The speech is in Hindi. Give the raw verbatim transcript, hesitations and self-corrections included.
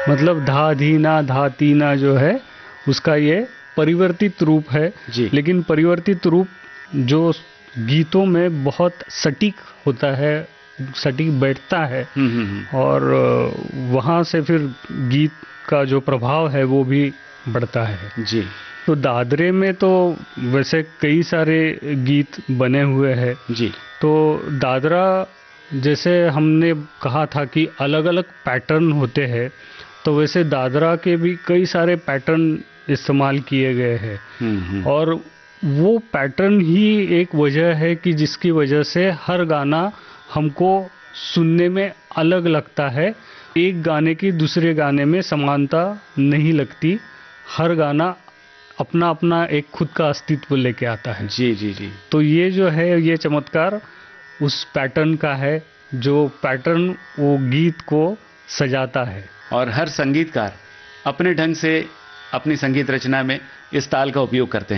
मतलब धा धीना धा तीना जो है उसका ये परिवर्तित रूप है जी। लेकिन परिवर्तित रूप जो गीतों में बहुत सटीक होता है, सटीक बैठता है हम्म हम्म हम्म। और वहाँ से फिर गीत का जो प्रभाव है वो भी बढ़ता है जी। तो दादरे में तो वैसे कई सारे गीत बने हुए हैं जी। तो दादरा जैसे हमने कहा था कि अलग अलग पैटर्न होते हैं तो वैसे दादरा के भी कई सारे पैटर्न इस्तेमाल किए गए हैं हम्म हम्म। और वो पैटर्न ही एक वजह है कि जिसकी वजह से हर गाना हमको सुनने में अलग लगता है। एक गाने की दूसरे गाने में समानता नहीं लगती, हर गाना अपना अपना एक खुद का अस्तित्व लेके आता है। जी जी जी। तो ये जो है ये चमत्कार उस पैटर्न का है जो पैटर्न वो गीत को सजाता है। और हर संगीतकार अपने ढंग से अपनी संगीत रचना में इस ताल का उपयोग करते हैं।